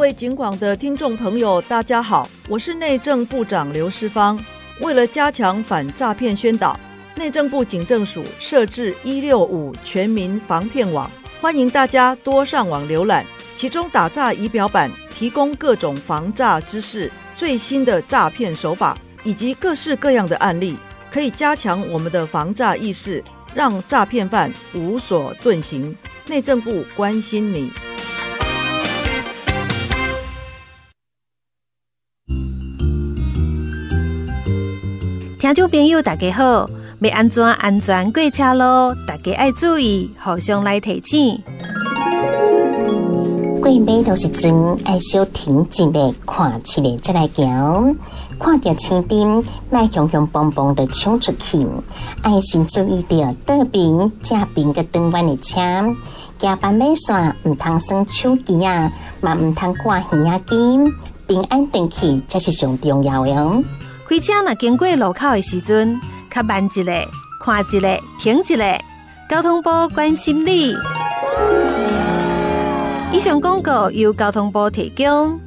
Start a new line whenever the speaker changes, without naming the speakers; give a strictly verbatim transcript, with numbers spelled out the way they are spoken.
位警广的听众朋友，大家好，我是内政部长刘世芳。为了加强反诈骗宣导，内政部警政署设置一六五全民防骗网，欢迎大家多上网浏览。其中打诈仪表板提供各种防诈知识、最新的诈骗手法以及各式各样的案例，可以加强我们的防诈意识，让诈骗犯无所遁形。内政部关心你。
听众朋友大家好，要安怎安全过车路，大家要注意，互相来提醒。
过马路时阵，爱小停一下，看一下再来行。看到青灯，莫雄雄蹦蹦的冲出去，爱心注意到倒边、正边个转弯的车。行斑马线，唔通耍手机啊，嘛唔通挂耳仔机，平安回去才是上重要的哦。
开车若经过路口的时阵，较慢一下，看一下，停一下。交通部关心你。以上广告由交通部提供。